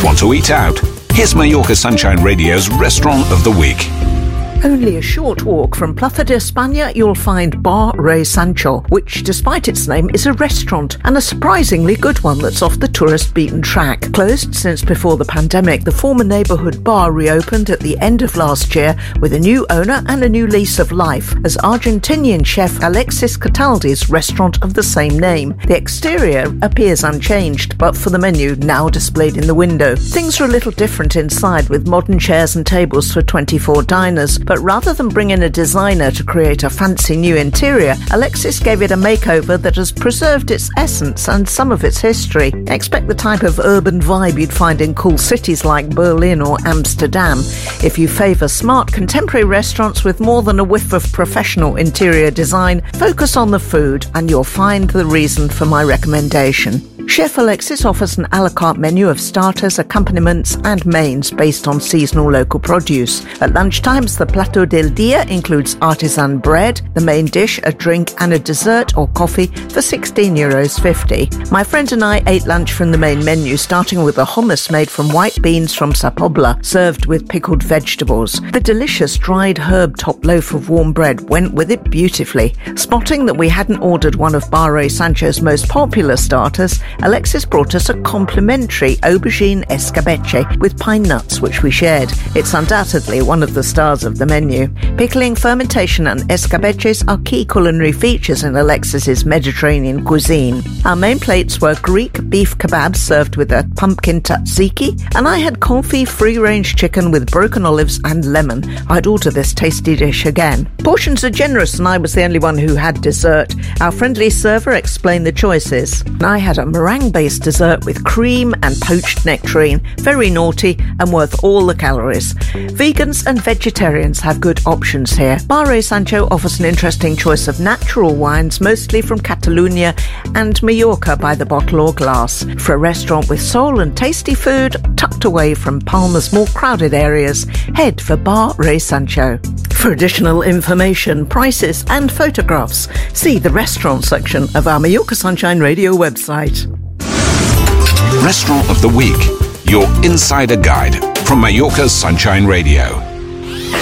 want to eat out? Here's Mallorca Sunshine Radio's Restaurant of the Week. Only a short walk from Plaza de España, you'll find Bar Rey Sancho, which, despite its name, is a restaurant, and a surprisingly good one that's off the tourist beaten track. Closed since before the pandemic, the former neighbourhood bar reopened at the end of last year with a new owner and a new lease of life as Argentinian chef Alexis Cataldi's restaurant of the same name. The exterior appears unchanged, but for the menu now displayed in the window. Things are a little different inside, with modern chairs and tables for 24 diners. But rather than bring in a designer to create a fancy new interior, Alexis gave it a makeover that has preserved its essence and some of its history. Expect the type of urban vibe you'd find in cool cities like Berlin or Amsterdam. If you favour smart contemporary restaurants with more than a whiff of professional interior design, focus on the food and you'll find the reason for my recommendation. Chef Alexis offers an a la carte menu of starters, accompaniments and mains based on seasonal local produce. At lunchtimes, the Plato del Dia includes artisan bread, the main dish, a drink and a dessert or coffee for €16.50. My friend and I ate lunch from the main menu, starting with a hummus made from white beans from Sa Pobla, served with pickled vegetables. The delicious dried herb top loaf of warm bread went with it beautifully. Spotting that we hadn't ordered one of Bar Rey Sancho's most popular starters, Alexis brought us a complimentary aubergine escabeche with pine nuts, which we shared. It's undoubtedly one of the stars of the menu. Pickling, fermentation and escabeches are key culinary features in Alexis's Mediterranean cuisine. Our main plates were Greek beef kebabs served with a pumpkin tzatziki, and I had confit free-range chicken with broken olives and lemon. I'd order this tasty dish again. Portions are generous and I was the only one who had dessert. Our friendly server explained the choices. I had a meringue-based dessert with cream and poached nectarine, very naughty and worth all the calories. Vegans and vegetarians have good options here. Bar Rey Sancho offers an interesting choice of natural wines, mostly from Catalonia and Mallorca by the bottle or glass. For a restaurant with soul and tasty food, tucked away from Palma's more crowded areas, head for Bar Rey Sancho. For additional information, prices and photographs, see the restaurant section of our Mallorca Sunshine Radio website. Restaurant of the Week, your insider guide from Mallorca Sunshine Radio.